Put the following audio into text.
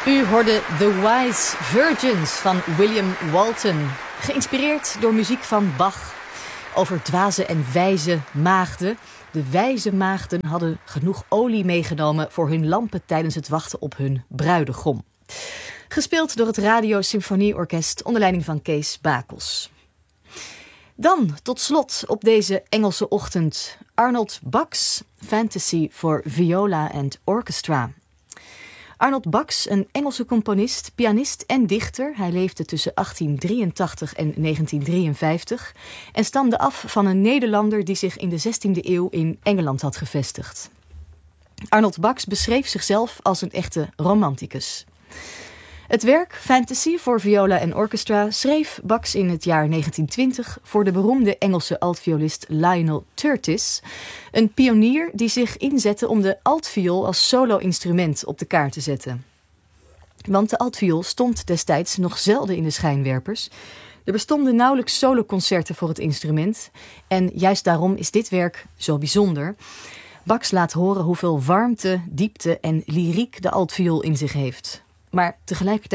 U hoorde The Wise Virgins van William Walton, geïnspireerd door muziek van Bach. Over dwaze en wijze maagden. De wijze maagden hadden genoeg olie meegenomen voor hun lampen tijdens het wachten op hun bruidegom. Gespeeld door het Radio Symfonieorkest onder leiding van Kees Bakels. Dan, tot slot, op deze Engelse ochtend, Arnold Bax, Fantasy for Viola and Orchestra. Arnold Bax, een Engelse componist, pianist en dichter. Hij leefde tussen 1883 en 1953 en stamde af van een Nederlander die zich in de 16e eeuw in Engeland had gevestigd. Arnold Bax beschreef zichzelf als een echte romanticus. Het werk Fantasy voor viola en orchestra schreef Bax in het jaar 1920 voor de beroemde Engelse altviolist Lionel Curtis, een pionier die zich inzette om de altviool als solo-instrument op de kaart te zetten. Want de altviool stond destijds nog zelden in de schijnwerpers. Er bestonden nauwelijks soloconcerten voor het instrument en juist daarom is dit werk zo bijzonder. Bax laat horen hoeveel warmte, diepte en lyriek de altviool in zich heeft. Maar tegelijkertijd